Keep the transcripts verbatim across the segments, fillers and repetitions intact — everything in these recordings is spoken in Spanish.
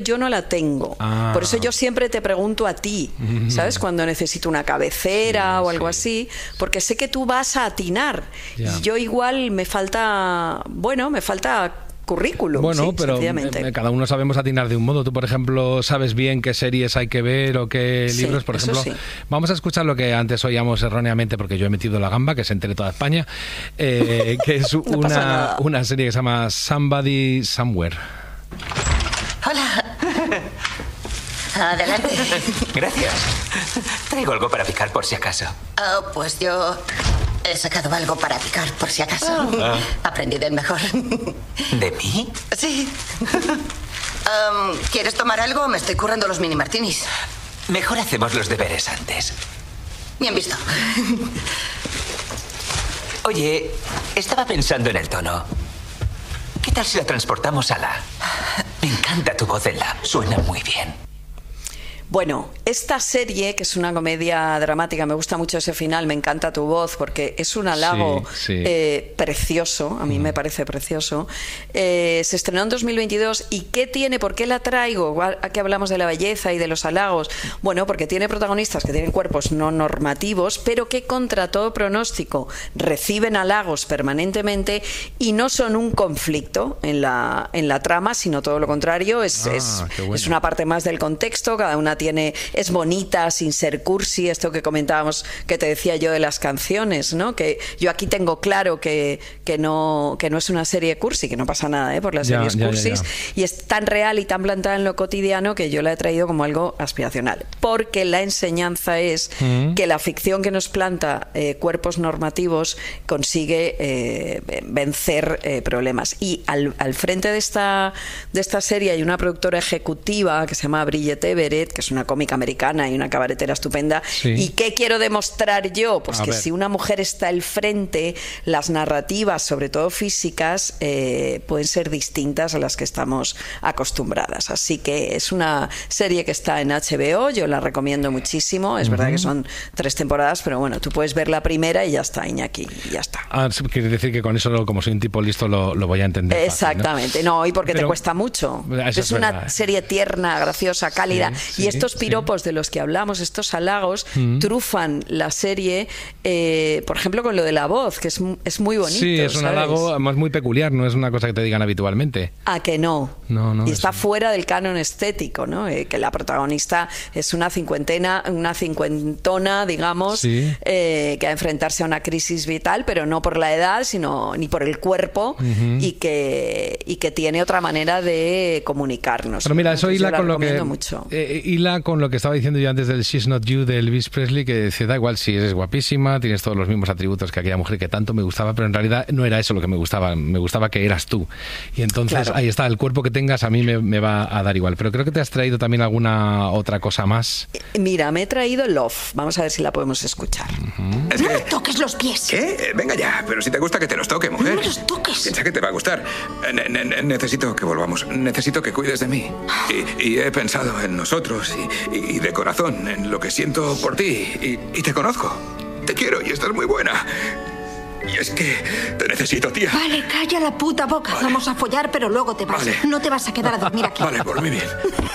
yo no la tengo. Ah. Por eso yo siempre te pregunto a ti, ¿sabes? Cuando necesito una cabecera sí, o algo sí. así, porque sé que tú vas a atinar. Ya. Y yo igual me falta, bueno, me falta currículum. Bueno, sí, pero cada uno sabemos atinar de un modo. Tú, por ejemplo, sabes bien qué series hay que ver o qué sí, libros, por ejemplo. Sí. Vamos a escuchar lo que antes oíamos erróneamente, porque yo he metido la gamba, que se entere toda España, eh, que es no una, una serie que se llama Somebody Somewhere. Hola. Adelante. Gracias. Traigo algo para picar por si acaso. Oh, pues yo he sacado algo para picar por si acaso. Ah. Aprendí del mejor. ¿De mí? Sí. um, ¿Quieres tomar algo? Me estoy currando los mini martinis. Mejor hacemos los deberes antes. Bien visto. Oye, estaba pensando en el tono. ¿Qué tal si la transportamos a la? Me encanta tu voz en la. Suena muy bien. Bueno, esta serie, que es una comedia dramática, me gusta mucho ese final, me encanta tu voz, porque es un halago sí, sí. Eh, precioso, a mí mm. me parece precioso. Eh, se estrenó en dos mil veintidós, ¿y qué tiene? ¿Por qué la traigo? Aquí hablamos de la belleza y de los halagos. Bueno, porque tiene protagonistas que tienen cuerpos no normativos, pero que contra todo pronóstico reciben halagos permanentemente y no son un conflicto en la, en la trama, sino todo lo contrario, es, ah, es, bueno. es una parte más del contexto, cada una tiene, es bonita, sin ser cursi, esto que comentábamos, que te decía yo de las canciones, ¿no? Que yo aquí tengo claro que, que, no, que no es una serie cursi, que no pasa nada, ¿eh? Por las ya, series ya, cursis, ya, ya. Y es tan real y tan plantada en lo cotidiano que yo la he traído como algo aspiracional, porque la enseñanza es mm. que la ficción que nos planta eh, cuerpos normativos consigue eh, vencer eh, problemas. Y al, al frente de esta, de esta serie hay una productora ejecutiva que se llama Bridget Everett, que es una cómica americana y una cabaretera estupenda. Sí. ¿Y qué quiero demostrar yo? Pues a que ver. Si una mujer está al frente, las narrativas, sobre todo físicas, eh, pueden ser distintas a las que estamos acostumbradas. Así que es una serie que está en H B O, yo la recomiendo muchísimo. Es uh-huh. verdad que son tres temporadas, pero bueno, tú puedes ver la primera y ya está, Iñaki, y ya está. Ah, quiere decir que con eso, como soy un tipo listo, lo, lo voy a entender. Exactamente, fácil, ¿no? no, y porque pero, te cuesta mucho. Es, es una verdad. Serie tierna, graciosa, cálida, sí, y sí. estos piropos sí. de los que hablamos, estos halagos, mm. trufan la serie, eh, por ejemplo, con lo de la voz, que es, es muy bonito. Sí, es un ¿sabes? halago además muy peculiar, no es una cosa que te digan habitualmente. ¿A que no? No, no. Y está fuera del canon estético, ¿no? Eh, que la protagonista es una cincuentena, una cincuentona, digamos, sí. eh, que va a enfrentarse a una crisis vital, pero no por la edad, sino ni por el cuerpo, uh-huh. y que y que tiene otra manera de comunicarnos. Pero mira, eso hila con lo que mucho. Eh, hila con lo que estaba diciendo yo antes del She's Not You de Elvis Presley, que decía, da igual si eres guapísima, tienes todos los mismos atributos que aquella mujer que tanto me gustaba, pero en realidad no era eso lo que me gustaba, me gustaba que eras tú. Y entonces claro. ahí está, el cuerpo que tengas a mí me, me va a dar igual. Pero creo que te has traído también alguna otra cosa más. Mira, me he traído Love, vamos a ver si la podemos escuchar. Uh-huh. Es que... No toques los pies. ¿Qué? Venga ya, pero si te gusta que te los toque, mujer. No los toques. Piensa que te va a gustar. Ne- ne- necesito que volvamos, necesito que cuides de mí. Y, y he pensado en nosotros y, y de corazón, en lo que siento por ti. Y, y te conozco. Te quiero y estás muy buena. Y es que te necesito, tía. Vale, calla la puta boca. Vale. Vamos a follar, pero luego te vas. Vale. No te vas a quedar a dormir aquí. Vale, por mí bien.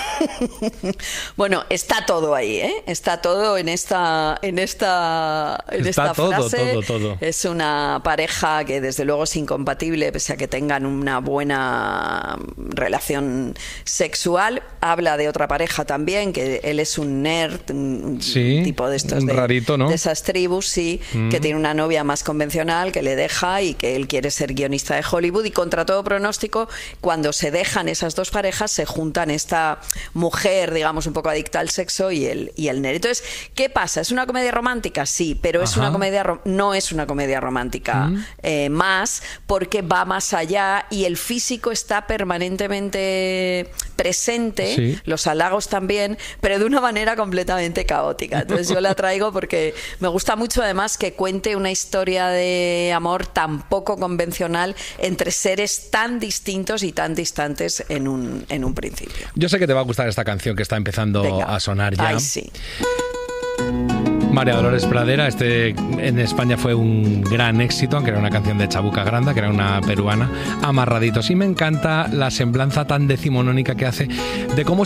Bueno, está todo ahí, ¿eh? Está todo en esta, en esta, en está esta todo, frase. Todo, todo. Es una pareja que desde luego es incompatible, pese a que tengan una buena relación sexual. Habla de otra pareja también, que él es un nerd, un sí, tipo de estos un de, rarito, ¿no? de esas tribus, sí, mm. que tiene una novia más convencional, que le deja y que él quiere ser guionista de Hollywood, y contra todo pronóstico, cuando se dejan esas dos parejas, se juntan esta mujer, digamos, un poco adicta al sexo y el, y el nerd. Entonces, ¿qué pasa? ¿Es una comedia romántica? Sí, pero es una comedia ro- no es una comedia romántica mm. eh, más, porque va más allá y el físico está permanentemente presente, sí. los halagos también, pero de una manera completamente caótica. Entonces yo la traigo porque me gusta mucho, además, que cuente una historia de amor tan poco convencional entre seres tan distintos y tan distantes en un, en un principio. Yo sé que te va a gustar esta canción que está empezando Venga. a sonar ya. Ay, sí. María Dolores Pradera. Este en España fue un gran éxito, aunque era una canción de Chabuca Granda, que era una peruana, Amarraditos. Y me encanta la semblanza tan decimonónica que hace de cómo